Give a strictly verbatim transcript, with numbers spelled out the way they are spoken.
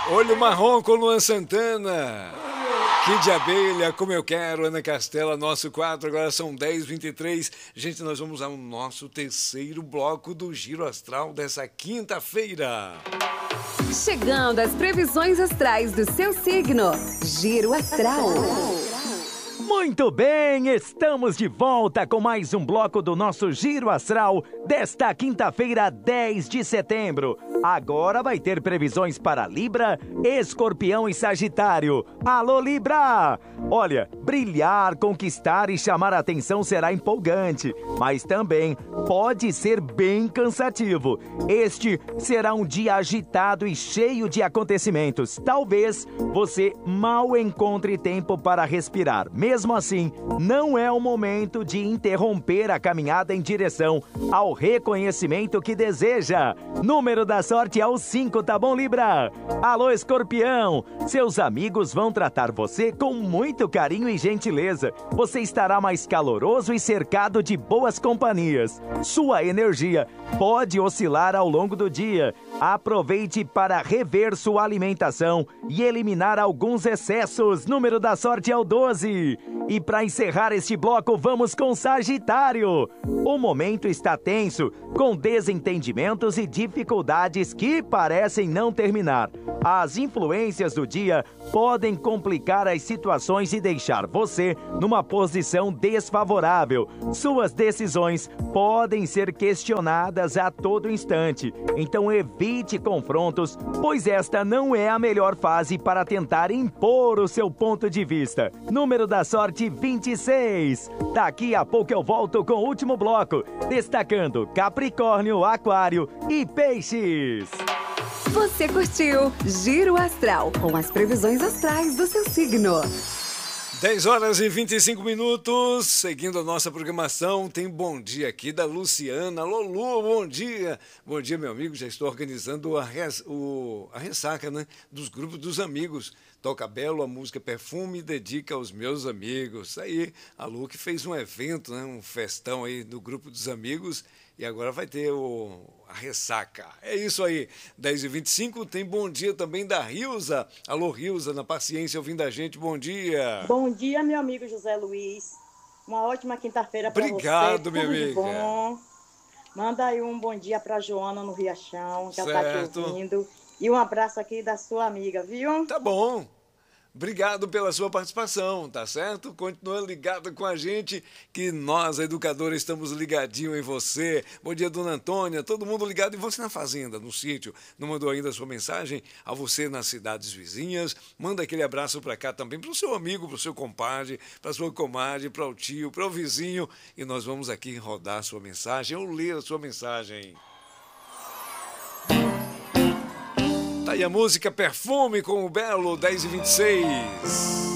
Olho Marrom com Luan Santana. Kid de Abelha, Como Eu Quero, Ana Castela, nosso quadro. Agora são dez e vinte e três. Gente, nós vamos ao nosso terceiro bloco do Giro Astral dessa quinta-feira. Chegando às previsões astrais do seu signo. Giro Astral. Muito bem, estamos de volta com mais um bloco do nosso Giro Astral desta quinta-feira, dez de setembro. Agora vai ter previsões para Libra, Escorpião e Sagitário. Alô, Libra! Olha, brilhar, conquistar e chamar a atenção será empolgante, mas também pode ser bem cansativo. Este será um dia agitado e cheio de acontecimentos. Talvez você mal encontre tempo para respirar. Mesmo assim, não é o momento de interromper a caminhada em direção ao reconhecimento que deseja. Número da sorte é o cinco, tá bom, Libra? Alô, Escorpião! Seus amigos vão tratar você com muito carinho e gentileza. Você estará mais caloroso e cercado de boas companhias. Sua energia pode oscilar ao longo do dia. Aproveite para rever sua alimentação e eliminar alguns excessos. Número da sorte é o doze. E para encerrar este bloco, vamos com Sagitário. O momento está tenso, com desentendimentos e dificuldades que parecem não terminar. As influências do dia podem complicar as situações e deixar você numa posição desfavorável. Suas decisões podem ser questionadas a todo instante. Então evite confrontos, pois esta não é a melhor fase para tentar impor o seu ponto de vista. Número da sorte vinte e seis. Daqui a pouco eu volto com o último bloco, destacando Capricórnio, Aquário e Peixes. Você curtiu Giro Astral com as previsões astrais do seu signo. dez horas e vinte e cinco minutos, seguindo a nossa programação, tem bom dia aqui da Luciana. Alô, Lu, bom dia. Bom dia, meu amigo, já estou organizando a, res, o, a ressaca, né, dos grupos dos amigos. Toca Belo, a música Perfume, dedica aos meus amigos. Isso aí, a Lu que fez um evento, né, um festão aí do grupo dos amigos e agora vai ter o, a ressaca. É isso aí, dez e vinte e cinco, tem bom dia também da Rilza. Alô, Rilza, na paciência ouvindo a gente, bom dia. Bom dia, meu amigo José Luiz. Uma ótima quinta-feira para você. Obrigado, minha Tudo de amiga. bom. Manda aí um bom dia para Joana no Riachão, que ela tá te Certo. ouvindo. E um abraço aqui da sua amiga, viu? Tá bom. Obrigado pela sua participação, tá certo? Continua ligado com a gente, que nós, educadores, estamos ligadinhos em você. Bom dia, dona Antônia, todo mundo ligado. E você na fazenda, no sítio, não mandou ainda a sua mensagem? A você nas cidades vizinhas, manda aquele abraço para cá também, para o seu amigo, para o seu compadre, para a sua comadre, para o tio, para o vizinho. E nós vamos aqui rodar a sua mensagem, ou ler a sua mensagem. Tá aí a música Perfume com o Belo, dez e vinte e seis.